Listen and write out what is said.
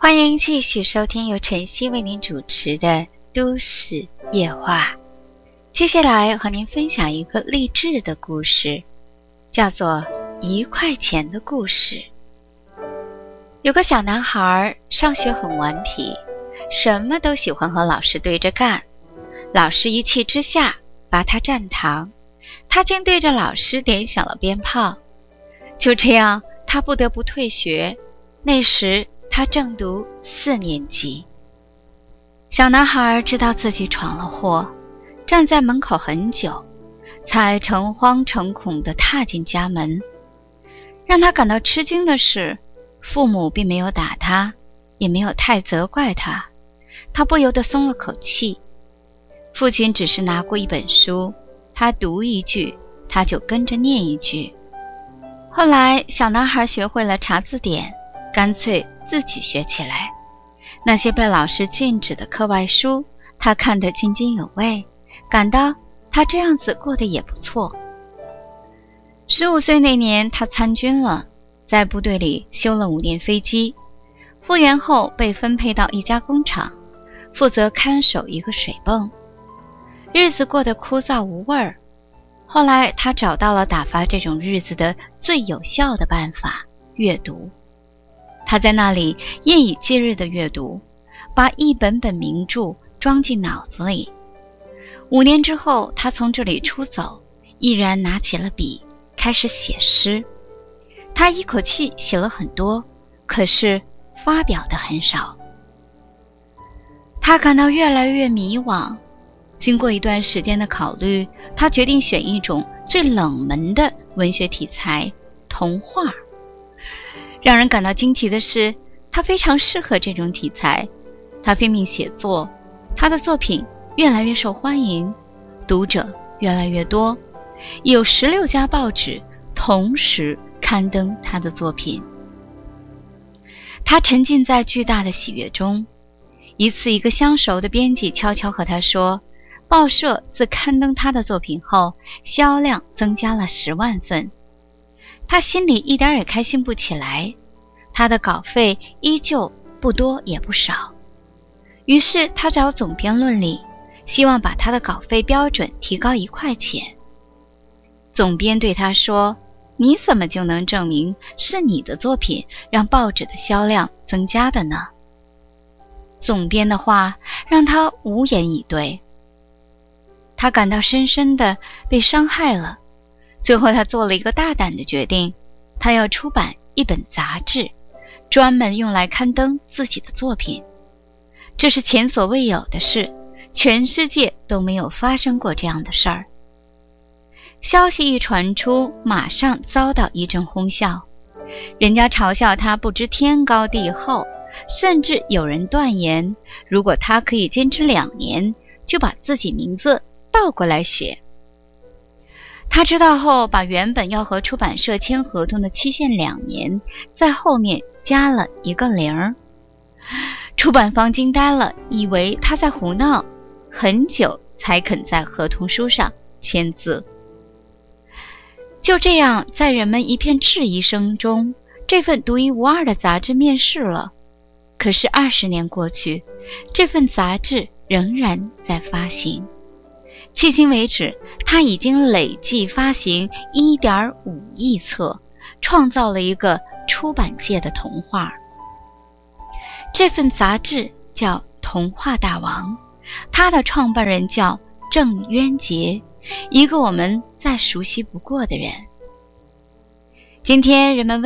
欢迎继续收听由晨曦为您主持的都市夜话。接下来和您分享一个励志的故事，叫做1块钱的故事。有个小男孩上学很顽皮，什么都喜欢和老师对着干，老师一气之下罚他站堂，他竟对着老师点响了鞭炮。就这样他不得不退学，那时他正读4年级。小男孩知道自己闯了祸，站在门口很久，才诚惶诚恐地踏进家门。让他感到吃惊的是，父母并没有打他，也没有太责怪他，他不由得松了口气。父亲只是拿过一本书，他读一句，他就跟着念一句。后来小男孩学会了查字典，干脆自己学起来。那些被老师禁止的课外书，他看得津津有味，感到他这样子过得也不错。15岁那年，他参军了，在部队里修了5年飞机，复员后被分配到一家工厂，负责看守一个水泵。日子过得枯燥无味儿。后来他找到了打发这种日子的最有效的办法——阅读。他在那里夜以继日的阅读，把一本本名著装进脑子里。5年之后，他从这里出走，毅然拿起了笔，开始写诗。他一口气写了很多，可是发表的很少。他感到越来越迷惘。经过一段时间的考虑，他决定选一种最冷门的文学题材——童话。让人感到惊奇的是，他非常适合这种题材。他拼命写作，他的作品越来越受欢迎，读者越来越多，有16家报纸同时刊登他的作品。他沉浸在巨大的喜悦中。一次，一个相熟的编辑悄悄和他说，报社自刊登他的作品后，销量增加了10万份。他心里一点也开心不起来，他的稿费依旧不多也不少。于是他找总编论理，希望把他的稿费标准提高1块钱。总编对他说，你怎么就能证明是你的作品让报纸的销量增加的呢？总编的话让他无言以对。他感到深深地被伤害了。最后他做了一个大胆的决定，他要出版一本杂志，专门用来刊登自己的作品。这是前所未有的事，全世界都没有发生过这样的事儿。消息一传出，马上遭到一阵哄笑。人家嘲笑他不知天高地厚，甚至有人断言，如果他可以坚持2年，就把自己名字倒过来写。他知道后，把原本要和出版社签合同的期限2年，在后面加了一个0。出版方惊呆了，以为他在胡闹，很久才肯在合同书上签字。就这样，在人们一片质疑声中，这份独一无二的杂志面世了。可是20年过去，这份杂志仍然在发行。迄今为止，他已经累计发行1.5亿册，创造了一个出版界的童话。这份杂志叫《童话大王》，它的创办人叫郑渊洁，一个我们再熟悉不过的人。今天人们